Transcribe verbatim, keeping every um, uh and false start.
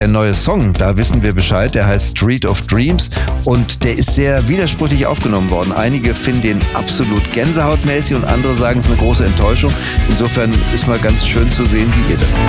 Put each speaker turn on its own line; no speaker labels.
Der neue Song, da wissen wir Bescheid, der heißt Street of Dreams und der ist sehr widersprüchlich aufgenommen worden. Einige finden den absolut gänsehautmäßig und andere sagen, es ist eine große Enttäuschung. Insofern ist mal ganz schön zu sehen, wie ihr das seht.